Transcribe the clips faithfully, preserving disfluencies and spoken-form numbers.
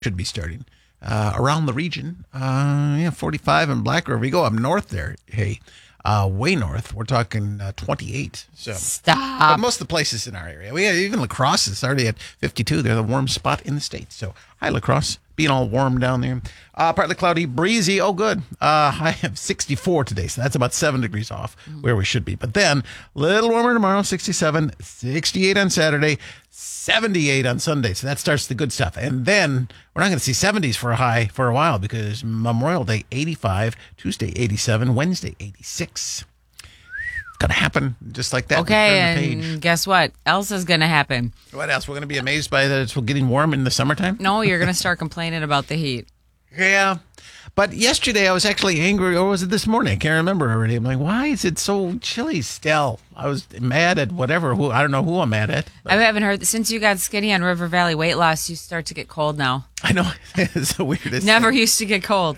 should be starting uh, around the region. Uh, yeah, forty-five in Black River. You go up north there, hey, uh, way north. We're talking uh, twenty-eight. So Stop. But most of the places in our area. We have, even La Crosse is already at fifty-two. They're the warm spot in the state. So hi, La Crosse. Being all warm down there. Uh, partly cloudy, breezy. Oh, good. Uh, I have sixty-four today, so that's about seven degrees off where we should be. But then a little warmer tomorrow, sixty-seven, sixty-eight on Saturday, seventy-eight on Sunday. So that starts the good stuff. And then we're not going to see seventies for a high for a while because Memorial Day, eighty-five, Tuesday, eighty-seven, Wednesday, eighty-six. Going to happen just like that. Okay, and and guess what? Else is going to happen. What else? We're going to be amazed by that it's getting warm in the summertime? No, you're going to start complaining about the heat. Yeah. But yesterday I was actually angry, or was it this morning? I can't remember already. I'm like, why is it so chilly still? I was mad at whatever. Who I don't know who I'm mad at. I haven't heard, since you got skinny on River Valley weight loss, you start to get cold now. I know. It's the weirdest Never thing. used to get cold.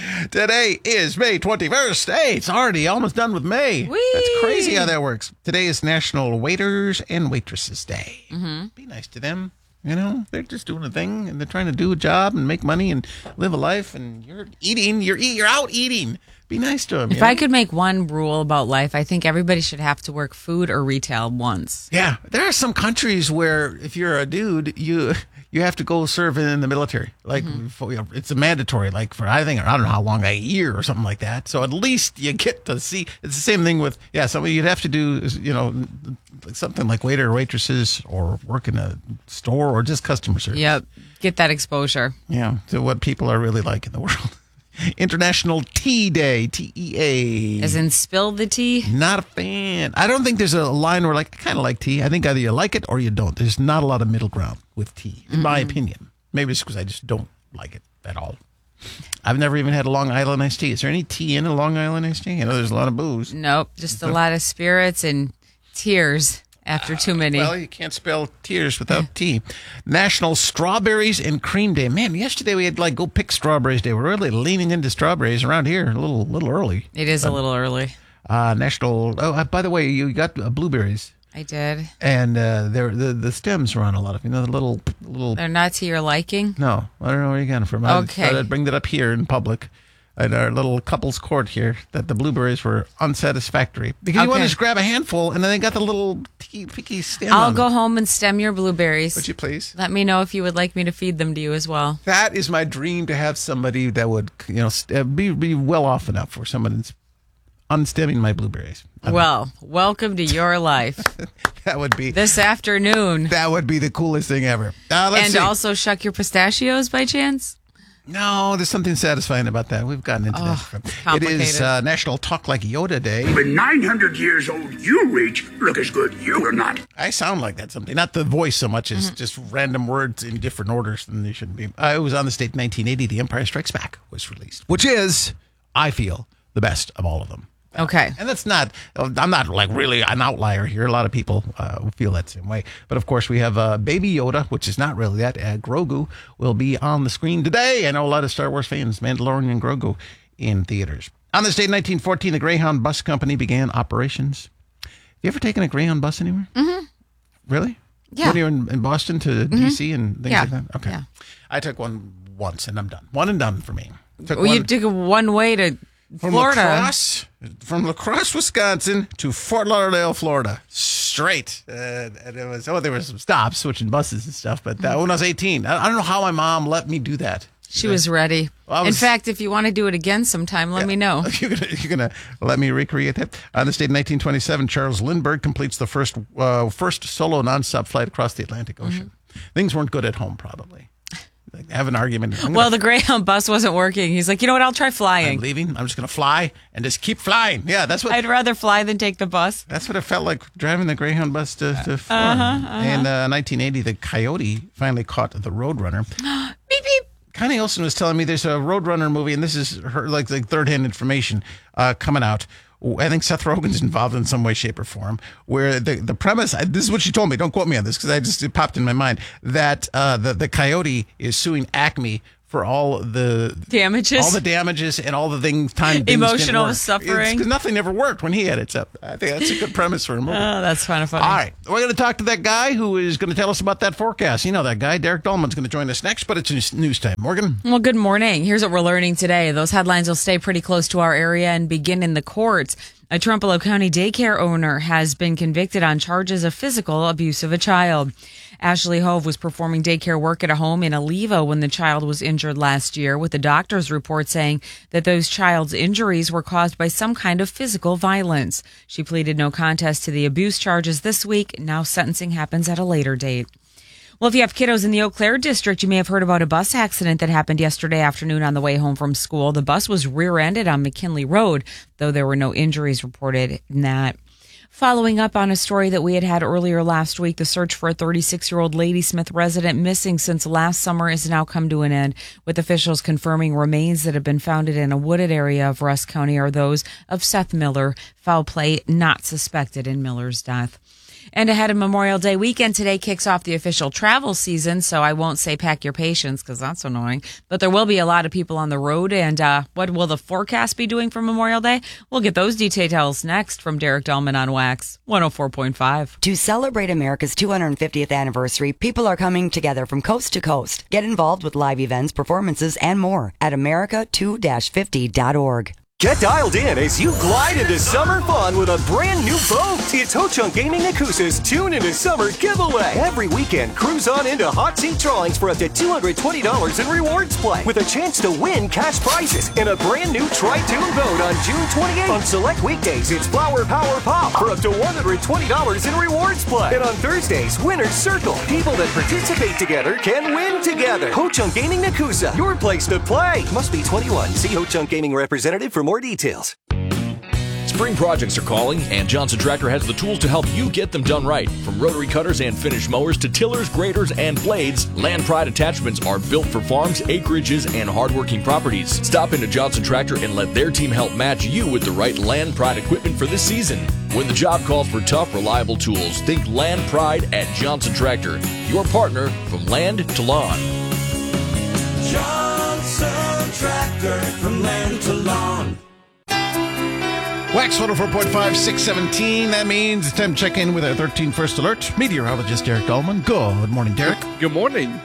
Today is May twenty-first. Hey, it's already almost done with May. Whee! That's crazy how that works. Today is National Waiters and Waitresses Day. Mm-hmm. Be nice to them. You know, they're just doing a thing, and they're trying to do a job and make money and live a life, and you're eating. You're eat, You're out eating. Be nice to them. If I could make one rule about life, I think everybody should have to work food or retail once. Yeah, there are some countries where if you're a dude, you you have to go serve in the military. Like Mm-hmm. for, you know, it's a mandatory. Like for I think I don't know how long, a year or something like that. So at least you get to see. It's the same thing with yeah. Something you'd have to do is you know like something like waiter or waitresses or work in a store or just customer service. Yep, get that exposure. Yeah, to what people are really like in the world. International Tea Day, T E A. As in spill the tea? Not a fan. I don't think there's a line where like I kind of like tea. I think either you like it or you don't. There's not a lot of middle ground with tea, in mm-hmm. my opinion. Maybe it's because I just don't like it at all. I've never even had a Long Island iced tea. Is there any tea in a Long Island iced tea? I know there's a lot of booze. Nope, just a lot of spirits and tears after too many. Uh, well, you can't spell tears without tea. National Strawberries and Cream Day. Man, yesterday we had like go pick strawberries day. We're really leaning into strawberries around here a little little early. It is uh, a little early. Uh, National. Oh, uh, by the way, you got uh, blueberries. I did. And uh, they're, the the stems are on a lot of you know the little little. They're not to your liking. No, I don't know where you got them from. I Okay. thought I'd bring that up here in public. At our little couple's court here, that the blueberries were unsatisfactory because you want to Okay. just grab a handful and then they got the little picky, picky stem. I'll on go them. home and stem your blueberries. Would you please? Let me know if you would like me to feed them to you as well. That is my dream, to have somebody that would, you know, st- uh, be be well off enough for someone that's unstemming my blueberries. I mean, Well, welcome to your life. that would be This afternoon. that would be the coolest thing ever. Uh, let's And see. also shuck your pistachios by chance? No, there's something satisfying about that. We've gotten into Oh, that. it's It is complicated. uh, National Talk Like Yoda Day. When nine hundred years old you reach, look as good you will not. I sound like that someday. Not the voice so much as just random words in different orders than they should be. Uh, it was on this date, nineteen eighty. The Empire Strikes Back was released, which is, I feel, the best of all of them. Okay. And that's not, I'm not like really an outlier here. A lot of people uh, feel that same way. But of course, we have uh, Baby Yoda, which is not really that. Uh, Grogu will be on the screen today. I know a lot of Star Wars fans, Mandalorian Grogu, in theaters. On this date, in nineteen fourteen, the Greyhound Bus Company began operations. Have you ever taken a Greyhound bus anywhere? Mm-hmm. Really? Yeah. When you were in, in Boston to mm-hmm. D C and things Yeah. like that? Okay. Yeah. I took one once and I'm done. One and done for me. Took Well, one- you took a one way to from Florida. La Crosse, from La Crosse, Wisconsin to Fort Lauderdale, Florida. Straight. Uh, and it was, oh, there were some stops, switching buses and stuff. But uh, when I was eighteen, I, I don't know how my mom let me do that. She was ready. Well, I was- In fact, if you want to do it again sometime, let me know. You're gonna, you're gonna let me recreate that. On this date, in nineteen twenty-seven, Charles Lindbergh completes the first uh, first solo nonstop flight across the Atlantic Ocean. Mm-hmm. Things weren't good at home, probably. Like, have an argument. I'm gonna Well, the Greyhound bus wasn't working. He's like, you know what? I'll try I'm flying. leaving. I'm just gonna fly and just keep flying. Yeah, that's what I'd rather fly than take the bus. That's what it felt like driving the Greyhound bus to, to Florida. Uh-huh, uh-huh. In uh, nineteen eighty, the Coyote finally caught the Roadrunner. Beep, beep. Connie Olson was telling me there's a Roadrunner movie, and this is her like, like third-hand information uh, coming out. I think Seth Rogen's involved in some way, shape, or form. Where the the premise, I, this is what she told me. Don't quote me on this because I just it popped in my mind that uh, the the Coyote is suing Acme for all the Damages? all the damages and all the things time things Emotional didn't work. suffering. Because nothing ever worked when he edits up. I think that's a good premise for a movie. Oh, that's kind of funny. All right, we're going to talk to that guy who is going to tell us about that forecast. You know that guy, Derek Dahlman's going to join us next, but it's news- news time. Morgan? Well, good morning. Here's what we're learning today. Those headlines will stay pretty close to our area and begin in the courts. A Trumpealo County daycare owner has been convicted on charges of physical abuse of a child. Ashley Hove was performing daycare work at a home in Aliva when the child was injured last year, with the doctor's report saying that those child's injuries were caused by some kind of physical violence. She pleaded no contest to the abuse charges this week. Now sentencing happens at a later date. Well, if you have kiddos in the Eau Claire district, you may have heard about a bus accident that happened yesterday afternoon on the way home from school. The bus was rear-ended on McKinley Road, though there were no injuries reported in that. Following up on a story that we had had earlier last week, the search for a thirty-six-year-old Ladysmith resident missing since last summer has now come to an end, with officials confirming remains that have been found in a wooded area of Rusk County are those of Seth Miller, foul play not suspected in Miller's death. And ahead of Memorial Day weekend, today kicks off the official travel season, so I won't say pack your patience because that's annoying. But there will be a lot of people on the road, and uh, what will the forecast be doing for Memorial Day? We'll get those details next from Derek Dahlman on Wax one oh four point five. To celebrate America's two hundred fiftieth anniversary, people are coming together from coast to coast. Get involved with live events, performances, and more at America two fifty dot org. Get dialed in as you glide into summer fun with a brand new boat. It's Ho-Chunk Gaming Nakusa's Tune into Summer giveaway. Every weekend, cruise on into hot seat drawings for up to two hundred twenty dollars in rewards play with a chance to win cash prizes and a brand new Tri-Tune boat on June twenty-eighth. On select weekdays, it's Flower Power Pop for up to one hundred twenty dollars in rewards play. And on Thursdays, Winner's Circle. People that participate together can win together. Ho-Chunk Gaming Nakusa, your place to play. Must be twenty-one. See Ho-Chunk Gaming representative for more details. Spring projects are calling, and Johnson Tractor has the tools to help you get them done right. From rotary cutters and finish mowers to tillers, graders, and blades, Land Pride attachments are built for farms, acreages, and hardworking properties. Stop into Johnson Tractor and let their team help match you with the right Land Pride equipment for this season. When the job calls for tough, reliable tools, think Land Pride at Johnson Tractor, your partner from land to lawn. Johnson Tractor, from land to lawn. Wax one oh four point five, six seventeen. That means it's time to check in with our thirteen First Alert meteorologist, Derek Dahlman. Good morning, Derek. Good morning.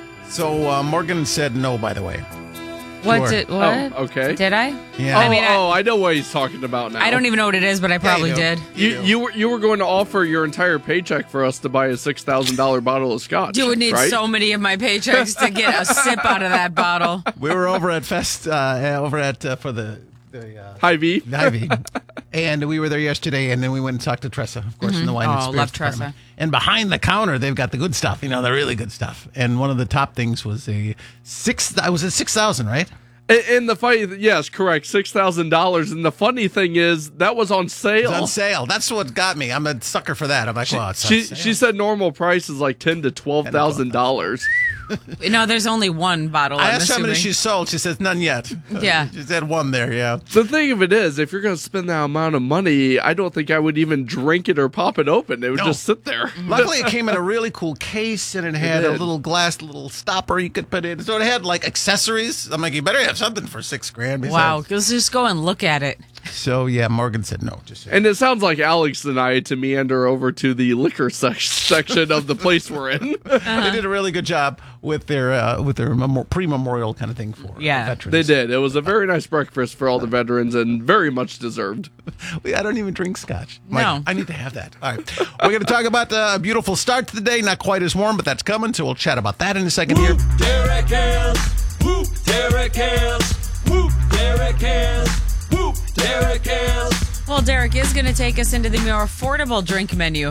So uh, Morgan said no, by the way. What Sure. did, what? Oh, okay. Did I? Yeah. Oh, I mean, I- oh, I know what he's talking about now. I don't even know what it is, but I probably you do. did. You you were you were going to offer your entire paycheck for us to buy a six thousand dollar bottle of scotch. You would need right? so many of my paychecks to get a sip out of that bottle. We were over at Fest, uh, over at, uh, for the, the uh, Hy-Vee. Ivy. And we were there yesterday, and then we went and talked to Tressa, of course, in the wine and Oh, spirits love department. Tressa. And behind the counter, they've got the good stuff, you know, the really good stuff. And one of the top things was a six, I was at six thousand, right? And, and the funny, yes, correct, six thousand dollars. And the funny thing is, that was on sale. It's on sale. That's what got me. I'm a sucker for that. I'm like, well, it's on She sale. she said normal price is like ten to twelve thousand dollars. No, there's only one bottle. I I'm asked her how many assuming. she sold. She says none yet. Yeah. She said one there, yeah. The thing of it is, if you're going to spend that amount of money, I don't think I would even drink it or pop it open. It would No. just sit there. Luckily, it came in a really cool case, and it had a did. little glass, little stopper you could put in. So it had like accessories. I'm like, you better have something for six grand. Wow, besides. let's just go and look at it. So yeah, Morgan said no. Just saying. And it sounds like Alex and I to meander over to the liquor sec- section of the place we're in. They did a really good job with their uh, with their memo- pre-memorial kind of thing for Yeah. veterans. They did. It was a very nice breakfast for all the veterans and very much deserved. I don't even drink scotch. No. Like, I need to have that. All right. We're going to talk about uh, a beautiful start to the day. Not quite as warm, but that's coming. So we'll chat about that in a second here. Derek Hells, whoop, Derek Hells, whoop, Derek Hells, whoop, Derek Hells. Well, Derek is going to take us into the more affordable drink menu.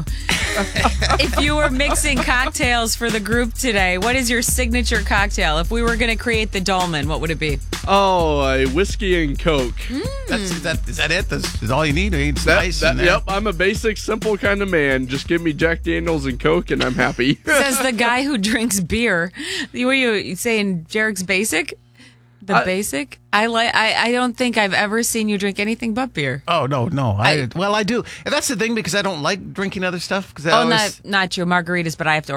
If you were mixing cocktails for the group today, what is your signature cocktail? If we were going to create the Dolman, what would it be? Oh, a whiskey and Coke. That's, is, that, is that it? That's, is all you need? It's That, nice. that- in there. yep, I'm a basic, simple kind of man. Just give me Jack Daniels and Coke, and I'm happy. Says the guy who drinks beer. Were you saying Derek's basic? The I- basic? I like. I, I don't think I've ever seen you drink anything but beer. Oh, no, no. I, I- well, I do. And that's the thing because I don't like drinking other stuff. Because I Oh, always, not not you, margaritas, but I have to order them.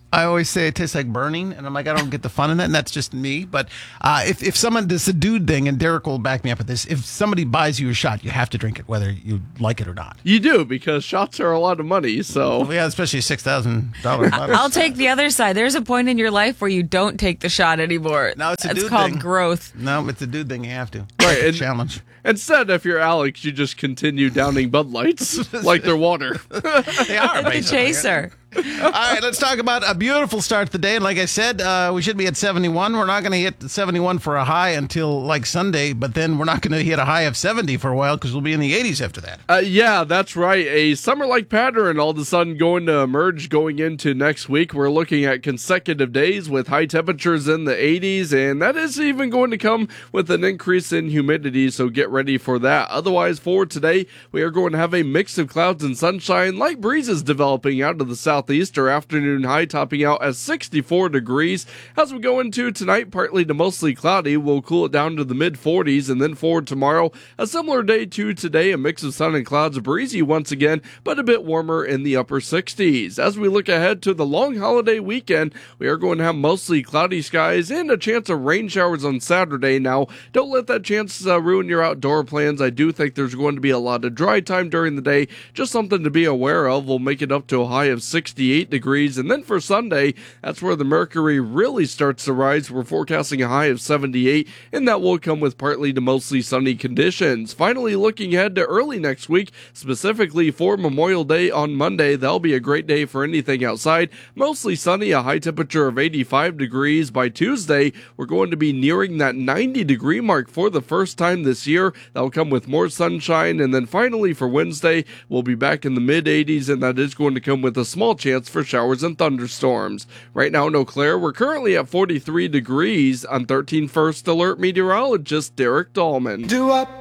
I always say it tastes like burning, and I'm like, I don't get the fun in that, and that's just me. But uh, if, if someone does a dude thing, and Derek will back me up with this, if somebody buys you a shot, you have to drink it, whether you like it or not. You do, because shots are a lot of money, so... Well, yeah, especially a six thousand dollars bottle. I'll take the other side. There's a point in your life where you don't take the shot anymore. No, it's a It's dude called thing. growth. No, it's a dude thing. You have to. Right, and- Challenge. Instead, if you're Alex, you just continue downing Bud Lights like they're water. They are, The basically. chaser. All right, let's talk about a beautiful start to the day. And like I said, uh, we should be at seventy-one. We're not going to hit seventy-one for a high until like Sunday, but then we're not going to hit a high of seventy for a while because we'll be in the eighties after that. Uh, yeah, that's right. A summer-like pattern all of a sudden going to emerge going into next week. We're looking at consecutive days with high temperatures in the eighties, and that is even going to come with an increase in humidity, so get ready for that. Otherwise, for today, we are going to have a mix of clouds and sunshine, light breezes developing out of the southeast. Our afternoon high topping out at sixty-four degrees. As we go into tonight, partly to mostly cloudy, we'll cool it down to the mid forties, and then for tomorrow, a similar day to today, a mix of sun and clouds, breezy once again, but a bit warmer in the upper sixties. As we look ahead to the long holiday weekend, we are going to have mostly cloudy skies and a chance of rain showers on Saturday. Now, don't let that chance uh, ruin your outdoor plans. I do think there's going to be a lot of dry time during the day, just something to be aware of. We'll make it up to a high of sixty-eight degrees, and then for Sunday, that's where the mercury really starts to rise. We're forecasting a high of seventy-eight, and that will come with partly to mostly sunny conditions. Finally, looking ahead to early next week, specifically for Memorial Day on Monday, that'll be a great day for anything outside. Mostly sunny, a high temperature of eighty-five degrees. By Tuesday, we're going to be nearing that ninety degree mark for the first time this year. That'll come with more sunshine, and then finally for Wednesday, we'll be back in the mid eighties, and that is going to come with a small chance for showers and thunderstorms. Right now in Eau Claire, we're currently at forty-three degrees. I'm thirteen First Alert meteorologist Derek Dahlman. Do up.